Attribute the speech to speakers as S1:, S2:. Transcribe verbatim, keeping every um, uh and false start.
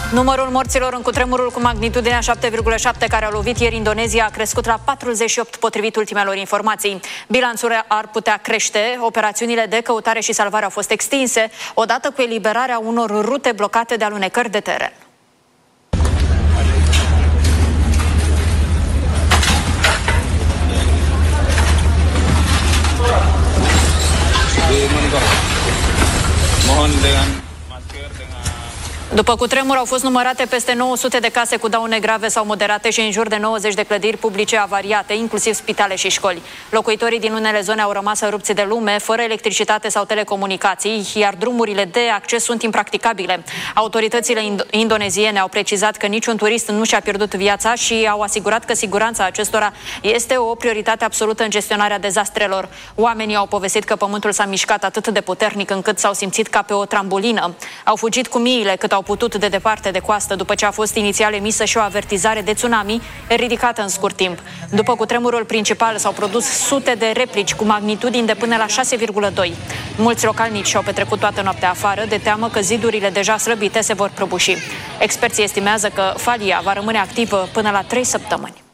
S1: Numărul morților în cutremurul cu magnitudinea șapte virgulă șapte care a lovit ieri Indonezia a crescut la patruzeci și opt potrivit ultimelor informații. Bilanțul ar putea crește, operațiunile de căutare și salvare au fost extinse, odată cu eliberarea unor rute blocate de alunecări de teren. După cutremur au fost numărate peste nouă sute de case cu daune grave sau moderate și în jur de nouăzeci de clădiri publice avariate, inclusiv spitale și școli. Locuitorii din unele zone au rămas înrupți de lume, fără electricitate sau telecomunicații, iar drumurile de acces sunt impracticabile. Autoritățile ind- indoneziene au precizat că niciun turist nu și-a pierdut viața și au asigurat că siguranța acestora este o prioritate absolută în gestionarea dezastrelor. Oamenii au povestit că pământul s-a mișcat atât de puternic încât s-au simțit ca pe o trambulină. Au fugit cu miile cât au putut de departe de coastă după ce a fost inițial emisă și o avertizare de tsunami ridicată în scurt timp. După cutremurul principal s-au produs sute de replici cu magnitudini de până la șase virgulă doi. Mulți localnici și-au petrecut toată noaptea afară de teamă că zidurile deja slăbite se vor prăbuși. Experții estimează că falia va rămâne activă până la trei săptămâni.